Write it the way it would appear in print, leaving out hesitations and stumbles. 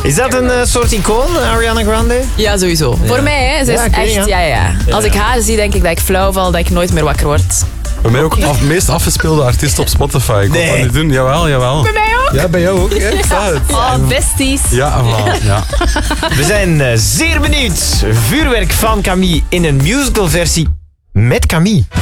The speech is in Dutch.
Is dat een soort icoon, Ariana Grande? Ja, sowieso. Voor mij, hè. Ze is oké, echt, ja. Als ik haar zie, denk ik dat ik flauw val, dat ik nooit meer wakker word. Bij mij ook het meest afgespeelde artiest op Spotify. Ik kon dat niet doen. Jawel. Bij mij ook. Ja, bij jou ook. Hè? Ik zag het. Oh, besties. Ja, voilà. Ja. We zijn zeer benieuwd. Vuurwerk van Camille in een musicalversie met Camille.